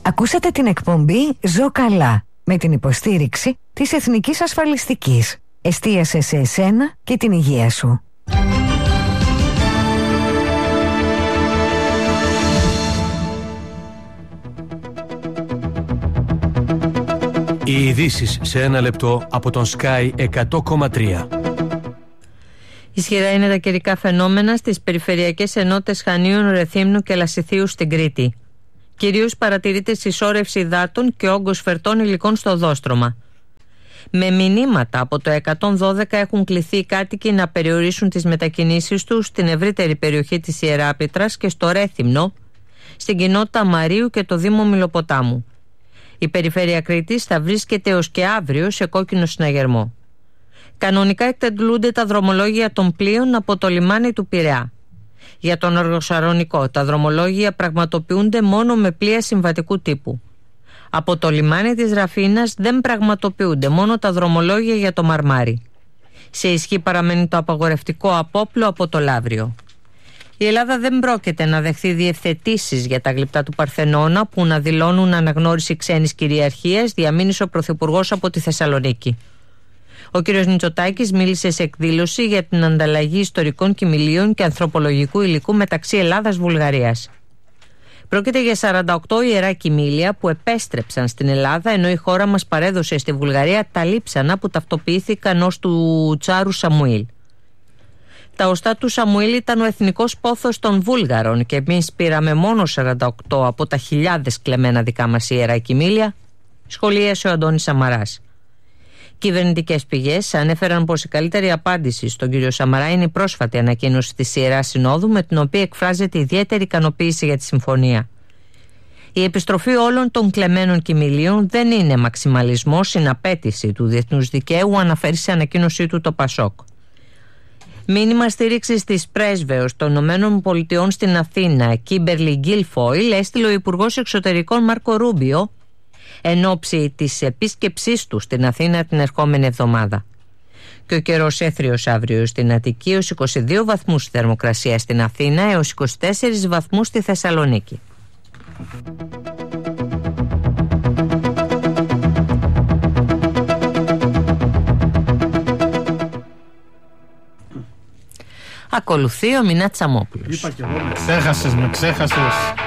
Ακούσατε την εκπομπή «Ζω καλά» με την υποστήριξη της Εθνικής Ασφαλιστικής. Εστίασε σε εσένα και την υγεία σου. Οι ειδήσεις σε ένα λεπτό από τον Sky 100,3. Ισχυρά είναι τα καιρικά φαινόμενα στις περιφερειακές ενότητες Χανίων, Ρεθύμνου και Λασιθίου στην Κρήτη. Κυρίως παρατηρείται συσσόρευση υδάτων και όγκος φερτών υλικών στο οδόστρωμα. Με μηνύματα από το 112 έχουν κληθεί οι κάτοικοι να περιορίσουν τις μετακινήσεις τους στην ευρύτερη περιοχή της Ιεράπετρας και στο Ρέθυμνο, στην κοινότητα Μαρίου και το Δήμο Μυλοποτάμου. Η περιφέρεια Κρήτης θα βρίσκεται έως και αύριο σε κόκκινο συναγερμό. Κανονικά εκτελούνται τα δρομολόγια των πλοίων από το λιμάνι του Πειραιά. Για τον Αργοσαρονικό, τα δρομολόγια πραγματοποιούνται μόνο με πλοία συμβατικού τύπου. Από το λιμάνι της Ραφίνας δεν πραγματοποιούνται μόνο τα δρομολόγια για το Μαρμάρι. Σε ισχύ παραμένει το απαγορευτικό απόπλο από το Λαύριο. Η Ελλάδα δεν πρόκειται να δεχθεί διευθετήσεις για τα γλυπτά του Παρθενώνα που να δηλώνουν αναγνώριση ξένης κυριαρχίας, διαμήνυσε ο Πρωθυπουργός από τη Θεσσαλονίκη. Ο κ. Μητσοτάκης μίλησε σε εκδήλωση για την ανταλλαγή ιστορικών κυμηλίων και ανθρωπολογικού υλικού μεταξύ Ελλάδας-Βουλγαρίας. Πρόκειται για 48 ιερά κυμήλια που επέστρεψαν στην Ελλάδα, ενώ η χώρα μας παρέδωσε στη Βουλγαρία τα λείψανα που ταυτοποιήθηκαν ως του Τσάρου Σαμουήλ. Τα οστά του Σαμουήλ ήταν ο εθνικός πόθος των Βούλγαρων και εμείς πήραμε μόνο 48 από τα χιλιάδες κλεμμένα δικά μας ιερά κυμήλια, σχολίασε ο Αντώνης Σαμαράς. Κυβερνητικές πηγές ανέφεραν πως η καλύτερη απάντηση στον κύριο Σαμαρά είναι η πρόσφατη ανακοίνωση της Ιεράς Συνόδου, με την οποία εκφράζεται ιδιαίτερη ικανοποίηση για τη συμφωνία. Η επιστροφή όλων των κλεμμένων κυμηλίων δεν είναι μαξιμαλισμός, είναι απέτηση του διεθνούς δικαίου, αναφέρει σε ανακοίνωσή του το Πασόκ. Μήνυμα στήριξης της πρέσβεως των ΗΠΑ στην Αθήνα, Κίμπερλι Γκίλφοιλ, έστειλε ο Υπουργός Εξωτερικών Μάρκο Ρούμπιο εν ώψη της επίσκεψής του στην Αθήνα την ερχόμενη εβδομάδα. Και ο καιρός έθριος αύριο στην Αττική έως 22 βαθμούς θερμοκρασία στην Αθήνα έως 24 βαθμούς στη Θεσσαλονίκη. Ακολουθεί ο Μινά Τσαμόπουλος. Είπα και εγώ, με ξέχασες.